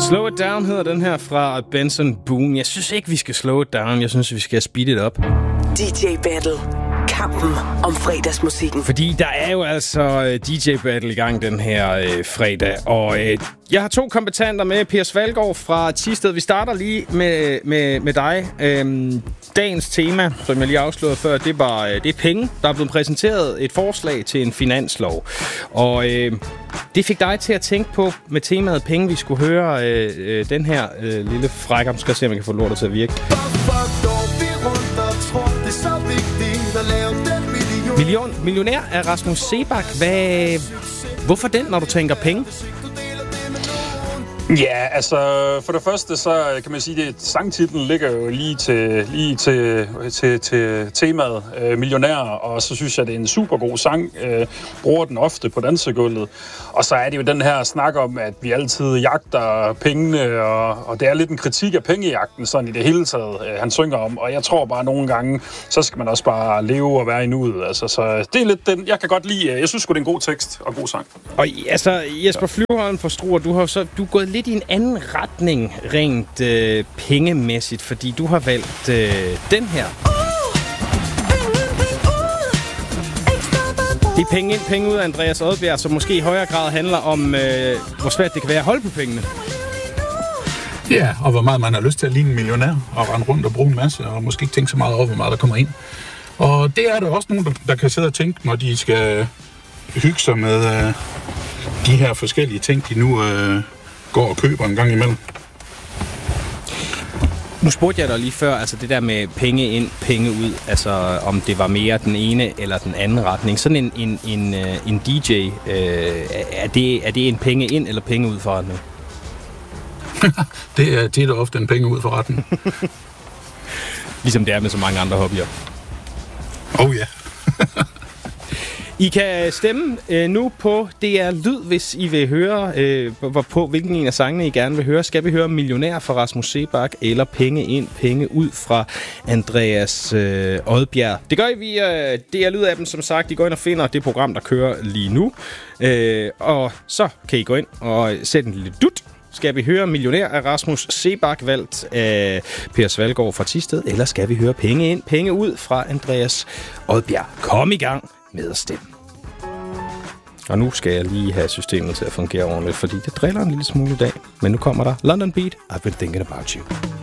Slow It Down hedder den her fra Benson Boone. Jeg synes ikke, vi skal slow it down. Jeg synes, vi skal speed it up. DJ Battle. Kampen om fredagsmusikken. Fordi der er jo altså DJ Battle i gang den her fredag. Og jeg har 2 kompetenter med. Per Svalgaard fra Thisted. Vi starter lige med dig. Dagens tema, som jeg lige afslørede før, det er penge. Der er blevet præsenteret et forslag til en finanslov. Og det fik dig til at tænke på med temaet penge. Vi skulle høre den her lille frækker. Skal se, om jeg kan få lortet til at virke. Millionær af Rasmus Seebach. Hvorfor den, når du tænker penge? Ja, altså for det første, så kan man sige, at sangtitlen ligger jo lige til temaet millionær, og så synes jeg, det er en super god sang. Bruger den ofte på dansegulvet. Og så er det jo den her snak om, at vi altid jagter pengene, og det er lidt en kritik af pengejagten, sådan i det hele taget, han synger om. Og jeg tror bare nogle gange, så skal man også bare leve og være i nuet. Altså, så det er lidt den, jeg kan godt lide. Jeg synes sgu, det er en god tekst og god sang. Og altså, Jesper Flyvholm fra Struer, du er gået lidt i en anden retning rent pengemæssigt, fordi du har valgt den her. Det er penge ind, penge ud af Andreas Odbjerg, som måske i højere grad handler om, hvor svært det kan være at holde på pengene. Ja, og hvor meget man har lyst til at ligne en millionær, og rende rundt og bruge en masse, og måske ikke tænke så meget over, hvor meget der kommer ind. Og det er der også nogen, der kan sidde og tænke, når de skal hygge sig med de her forskellige ting, de nu går og køber en gang imellem. Nu spurgte jeg dig lige før, altså det der med penge ind, penge ud, altså om det var mere den ene eller den anden retning. Sådan en DJ, er det en penge ind eller penge ud forretning? Det er tit og ofte en penge ud forretning. Ligesom det er med så mange andre hobbyer. Oh ja. I kan stemme nu på DR Lyd, hvis I vil høre på, hvilken en af sangene I gerne vil høre. Skal vi høre Millionær fra Rasmus Seebach eller Penge ind, penge ud fra Andreas Odbjerg? Det gør I via DR Lyd-appen, som sagt. I går ind og finder det program, der kører lige nu. Og så kan I gå ind og sætte en lille dut. Skal vi høre Millionær af Rasmus Seebach, valgt af Per Svalgaard fra Thisted, eller skal vi høre Penge ind, penge ud fra Andreas Odbjerg? Kom i gang med at stemme. Og nu skal jeg lige have systemet til at fungere ordentligt, fordi det driller en lille smule i dag. Men nu kommer der London Beat, I've been thinking about you.